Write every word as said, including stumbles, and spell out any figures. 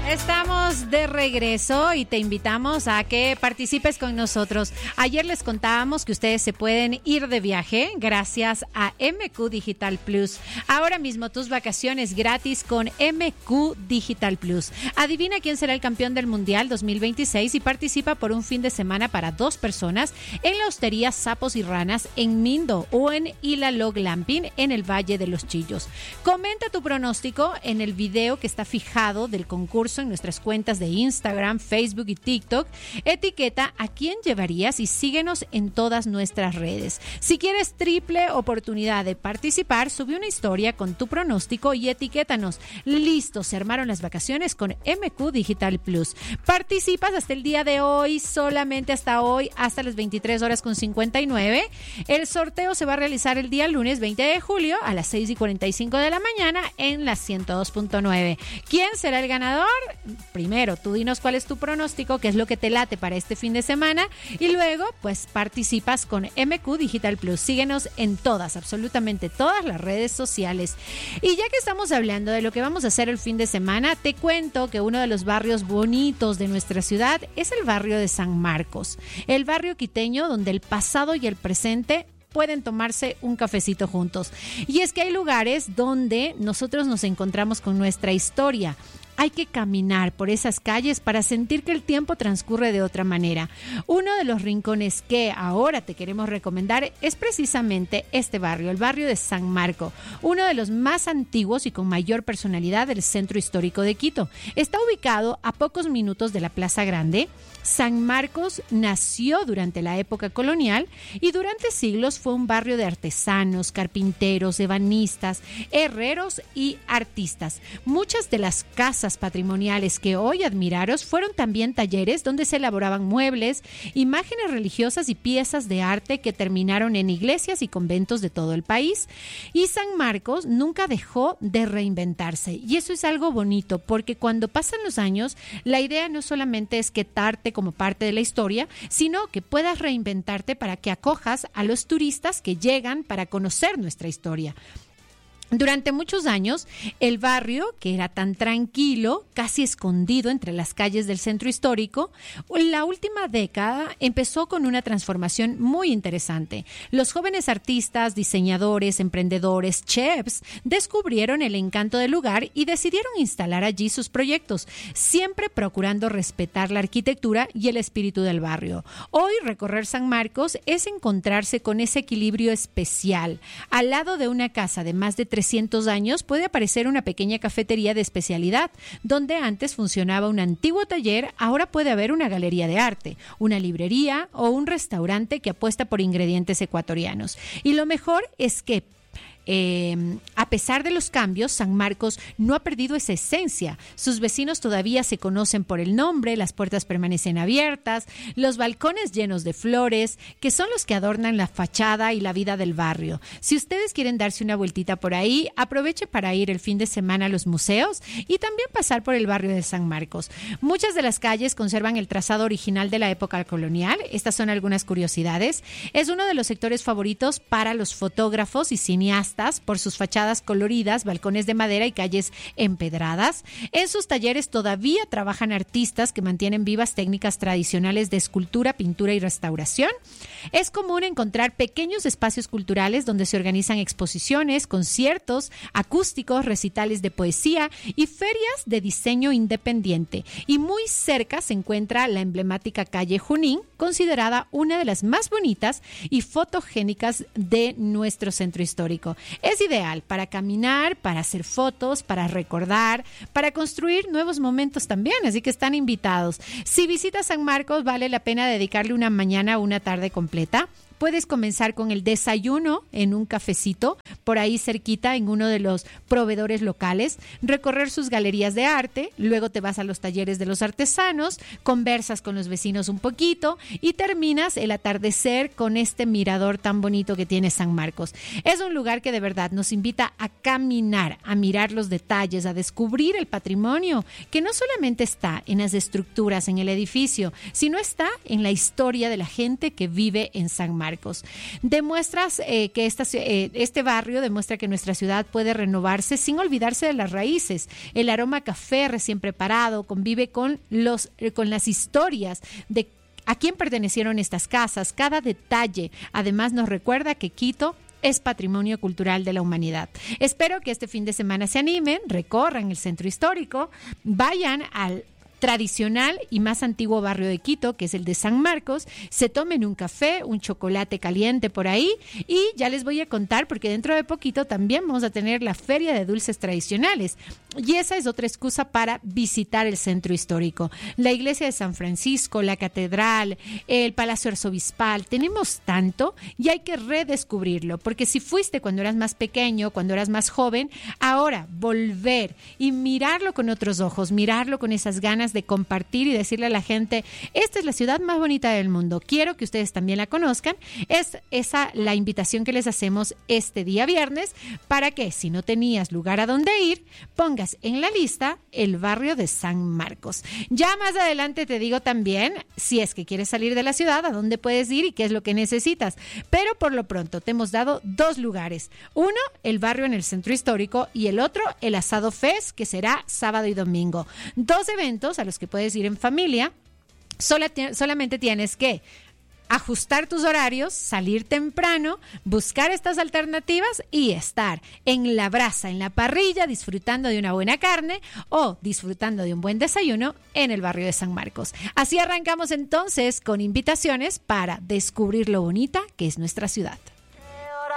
Estamos de regreso y te invitamos a que participes con nosotros. Ayer les contábamos que ustedes se pueden ir de viaje gracias a M Q Digital Plus. Ahora mismo tus vacaciones gratis con M Q Digital Plus. Adivina quién será el campeón del Mundial dos mil veintiséis y participa por un fin de semana para dos personas en la hostería Sapos y Ranas en Mindo o en Ilalog Glamping en el Valle de los Chillos. Comenta tu pronóstico en el video que está fijado del concurso en nuestras cuentas de Instagram, Facebook y TikTok. Etiqueta a quién llevarías y síguenos en todas nuestras redes. Si quieres triple oportunidad de participar, sube una historia con tu pronóstico y etiquétanos. Listo, se armaron las vacaciones con M Q Digital Plus. Participas hasta el día de hoy, solamente hasta hoy, hasta las veintitrés horas con cincuenta y nueve. El sorteo se va a realizar el día lunes veinte de julio a las seis y cuarenta y cinco de la mañana en la ciento dos punto nueve. ¿Quién será el ganador? Primero, tú dinos cuál es tu pronóstico, qué es lo que te late para este fin de semana y luego, pues, participas con M Q Digital Plus. Síguenos en todas, absolutamente todas las redes sociales. Y ya que estamos hablando de lo que vamos a hacer el fin de semana, te cuento que uno de los barrios bonitos de nuestra ciudad es el barrio de San Marcos, el barrio quiteño donde el pasado y el presente pueden tomarse un cafecito juntos. Y es que hay lugares donde nosotros nos encontramos con nuestra historia. Hay que caminar por esas calles para sentir que el tiempo transcurre de otra manera. Uno de los rincones que ahora te queremos recomendar es precisamente este barrio, el barrio de San Marco, uno de los más antiguos y con mayor personalidad del centro histórico de Quito. Está ubicado a pocos minutos de la Plaza Grande. San Marcos nació durante la época colonial y durante siglos fue un barrio de artesanos, carpinteros, ebanistas, herreros y artistas. Muchas de las casas patrimoniales que hoy admiraros fueron también talleres donde se elaboraban muebles, imágenes religiosas y piezas de arte que terminaron en iglesias y conventos de todo el país. Y San Marcos nunca dejó de reinventarse y eso es algo bonito porque cuando pasan los años la idea no solamente es quedarte como parte de la historia, sino que puedas reinventarte para que acojas a los turistas que llegan para conocer nuestra historia. Durante muchos años, el barrio, que era tan tranquilo, casi escondido entre las calles del centro histórico, la última década empezó con una transformación muy interesante. Los jóvenes artistas, diseñadores, emprendedores, chefs, descubrieron el encanto del lugar y decidieron instalar allí sus proyectos, siempre procurando respetar la arquitectura y el espíritu del barrio. Hoy, recorrer San Marcos es encontrarse con ese equilibrio especial. Al lado de una casa de más de trescientos años puede aparecer una pequeña cafetería de especialidad. Donde antes funcionaba un antiguo taller, ahora puede haber una galería de arte, una librería o un restaurante que apuesta por ingredientes ecuatorianos. Y lo mejor es que Eh, a pesar de los cambios, San Marcos no ha perdido esa esencia. Sus vecinos todavía se conocen por el nombre, las puertas permanecen abiertas, los balcones llenos de flores, que son los que adornan la fachada y la vida del barrio. Si ustedes quieren darse una vueltita por ahí, aproveche para ir el fin de semana a los museos y también pasar por el barrio de San Marcos. Muchas de las calles conservan el trazado original de la época colonial. Estas son algunas curiosidades. Es uno de los sectores favoritos para los fotógrafos y cineastas por sus fachadas coloridas, balcones de madera y calles empedradas. En sus talleres todavía trabajan artistas que mantienen vivas técnicas tradicionales de escultura, pintura y restauración. Es común encontrar pequeños espacios culturales donde se organizan exposiciones, conciertos acústicos, recitales de poesía y ferias de diseño independiente. Y muy cerca se encuentra la emblemática calle Junín, considerada una de las más bonitas y fotogénicas de nuestro centro histórico. Es ideal para caminar, para hacer fotos, para recordar, para construir nuevos momentos también, así que están invitados. Si visitas San Marcos, vale la pena dedicarle una mañana o una tarde completa. Puedes comenzar con el desayuno en un cafecito, por ahí cerquita en uno de los proveedores locales, recorrer sus galerías de arte, luego te vas a los talleres de los artesanos, conversas con los vecinos un poquito y terminas el atardecer con este mirador tan bonito que tiene San Marcos. Es un lugar que de verdad nos invita a caminar, a mirar los detalles, a descubrir el patrimonio, que no solamente está en las estructuras, en el edificio, sino está en la historia de la gente que vive en San Marcos. Marcos. Demuestras eh, que esta, eh, este barrio demuestra que nuestra ciudad puede renovarse sin olvidarse de las raíces. El aroma a café recién preparado convive con, los, eh, con las historias de a quién pertenecieron estas casas. Cada detalle además nos recuerda que Quito es patrimonio cultural de la humanidad. Espero que este fin de semana se animen, recorran el centro histórico, vayan al tradicional y más antiguo barrio de Quito, que es el de San Marcos, se tomen un café, un chocolate caliente por ahí, y ya les voy a contar, porque dentro de poquito también vamos a tener la Feria de Dulces Tradicionales, y esa es otra excusa para visitar el centro histórico. La iglesia de San Francisco, la catedral, el Palacio Arzobispal, tenemos tanto y hay que redescubrirlo, porque si fuiste cuando eras más pequeño, cuando eras más joven, ahora volver y mirarlo con otros ojos, mirarlo con esas ganas de compartir y decirle a la gente, esta es la ciudad más bonita del mundo, quiero que ustedes también la conozcan. Es esa la invitación que les hacemos este día viernes, para que si no tenías lugar a donde ir, pongas en la lista el barrio de San Marcos. Ya más adelante te digo también, si es que quieres salir de la ciudad, a dónde puedes ir y qué es lo que necesitas, pero por lo pronto te hemos dado dos lugares, uno, el barrio en el centro histórico, y el otro, el Asado Fest, que será sábado y domingo. Dos eventos a los que puedes ir en familia. Sola, solamente tienes que ajustar tus horarios, salir temprano, buscar estas alternativas y estar en la brasa, en la parrilla, disfrutando de una buena carne o disfrutando de un buen desayuno en el barrio de San Marcos. Así arrancamos entonces con invitaciones para descubrir lo bonita que es nuestra ciudad.